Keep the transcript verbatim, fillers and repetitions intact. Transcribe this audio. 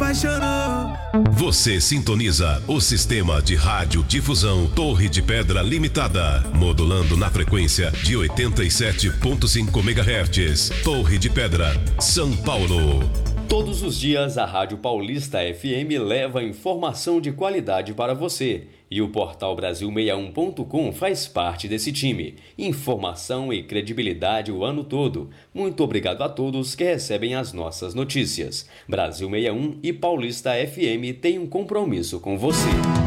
apaixonou. Você sintoniza o sistema de rádio difusão Torre de Pedra Limitada, modulando na frequência de oitenta e sete ponto cinco megahertz. Torre de Pedra, São Paulo. Todos os dias a Rádio Paulista F M leva informação de qualidade para você. E o portal Brasil sessenta e um ponto com faz parte desse time. Informação e credibilidade o ano todo. Muito obrigado a todos que recebem as nossas notícias. Brasil sessenta e um e Paulista F M têm um compromisso com você.